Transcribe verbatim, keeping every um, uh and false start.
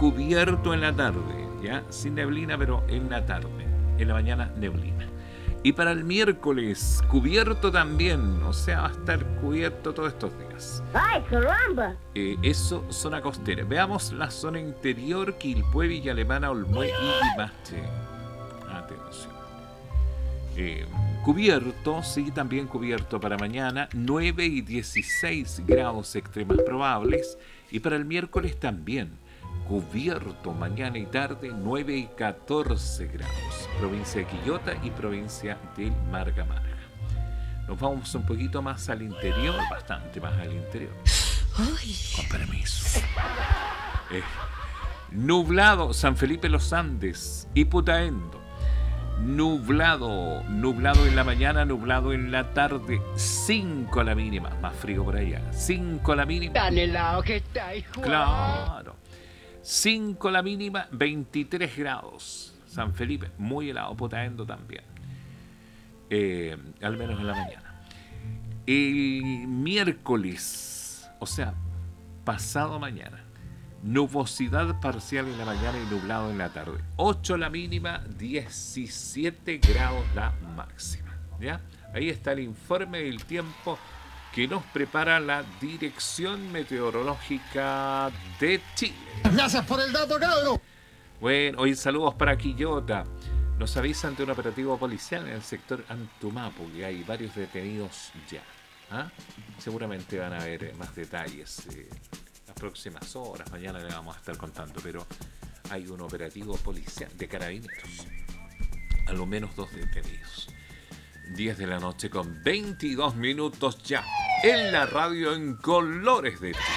cubierto en la tarde, ya, sin neblina, pero en la tarde. En la mañana, neblina. Y para el miércoles, cubierto también, o sea, va a estar cubierto todos estos días. ¡Ay, caramba! Eh, eso, zona costera. Veamos la zona interior, Quilpué, Villa Alemana, Olmué y Limache. Atención. Eh, cubierto, sí, también cubierto para mañana, nueve y dieciséis grados extremas probables. Y para el miércoles también, cubierto mañana y tarde, nueve y catorce grados. Provincia de Quillota y provincia del Marga Marga. Nos vamos un poquito más al interior, bastante más al interior. Ay. Con permiso. Eh, nublado, San Felipe Los Andes y Putaendo. Nublado, nublado en la mañana, nublado en la tarde, cinco la mínima, más frío por allá, cinco la mínima. Tan helado que está, hijo. Claro. cinco la mínima, veintitrés grados. San Felipe, muy helado, Putaendo también. Eh, al menos en la mañana. El miércoles, o sea, pasado mañana, nubosidad parcial en la mañana y nublado en la tarde. ocho la mínima, diecisiete grados la máxima. ¿Ya? Ahí está el informe del tiempo que nos prepara la Dirección Meteorológica de Chile. Gracias por el dato, cabrón. Bueno, hoy saludos para Quillota. Nos avisan de un operativo policial en el sector Antumapu, que hay varios detenidos ya. ¿Ah? Seguramente van a haber más detalles eh, las próximas horas. Mañana le vamos a estar contando, pero hay un operativo policial de carabineros. A lo menos dos detenidos. diez de la noche con veintidós minutos ya en la radio en colores de Chile.